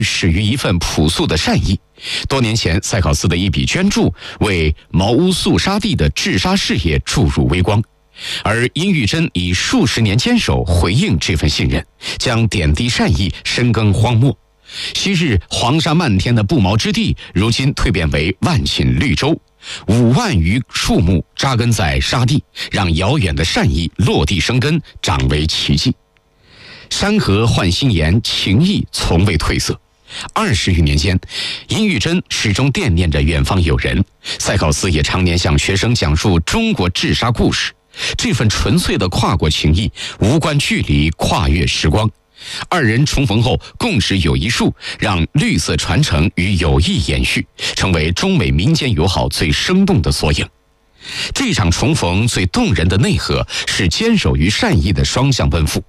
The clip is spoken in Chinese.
始于一份朴素的善意。多年前，塞考斯的一笔捐助为茅屋肃杀地的治沙事业注入微光，而殷玉珍以数十年坚守回应这份信任，将点滴善意深耕荒漠。昔日黄沙漫天的不毛之地，如今蜕变为万顷绿洲，5万余树木扎根在沙地，让遥远的善意落地生根，长为奇迹。山河换新颜，情谊从未褪色。20余年间，殷玉珍始终惦念着远方友人，塞考斯也常年向学生讲述中国治沙故事。这份纯粹的跨国情谊，无关距离，跨越时光。二人重逢后，共执友谊树，让绿色传承与友谊延续，成为中美民间友好最生动的缩影。这场重逢最动人的内核是坚守于善意的双向奔赴。